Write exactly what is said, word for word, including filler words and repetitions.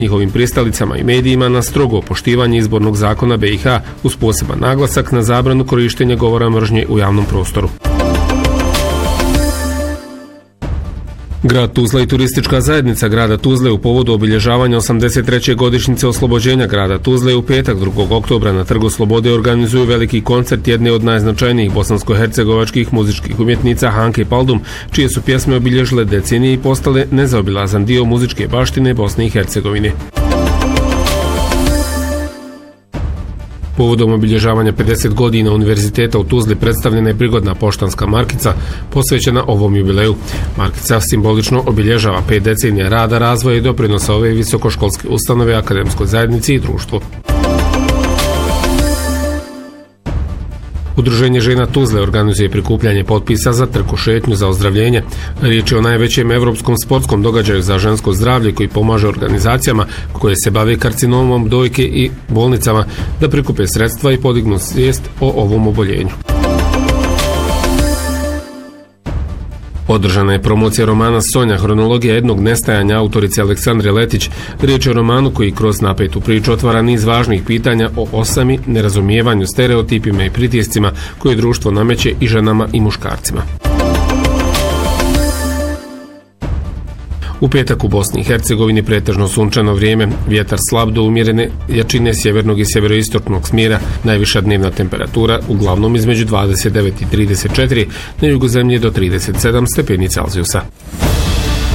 njihovim pristalicama i medijima na strogo poštivanje izbornog zakona B i H uz poseban naglasak na zabranu korištenja govora mržnje u javnom prostoru. Grad Tuzla i turistička zajednica grada Tuzle u povodu obilježavanja osamdeset treće godišnjice oslobođenja grada Tuzle u petak drugog oktobra na Trgu Slobode organizuju veliki koncert jedne od najznačajnijih bosansko-hercegovačkih muzičkih umjetnica Hanke Paldum, čije su pjesme obilježile decenije i postale nezaobilazan dio muzičke baštine Bosne i Hercegovine. Povodom obilježavanja pedeset godina Univerziteta u Tuzli predstavljena je prigodna poštanska markica posvećena ovom jubileju. Markica simbolično obilježava pet decenija rada, razvoja i doprinosa ove visokoškolske ustanove, akademskoj zajednici i društvu. Udruženje žena Tuzle organizuje prikupljanje potpisa za trku šetnju za ozdravljenje. Riječ je o najvećem evropskom sportskom događaju za žensko zdravlje koji pomaže organizacijama koje se bave karcinomom dojke i bolnicama da prikupe sredstva i podignu svijest o ovom oboljenju. Održana je promocija romana Sonja, hronologija jednog nestajanja autorice Aleksandre Letić. Riječ je o romanu koji kroz napetu priču otvara niz važnih pitanja o osami, nerazumijevanju, stereotipima i pritiscima koje društvo nameće i ženama i muškarcima. U petak u Bosni i Hercegovini pretežno sunčano vrijeme, vjetar slab do umjerene jačine sjevernog i sjeveroistočnog smjera, najviša dnevna temperatura uglavnom između dvadeset devet i trideset četiri, na jugu zemlje do trideset sedam stepeni Celzijusa.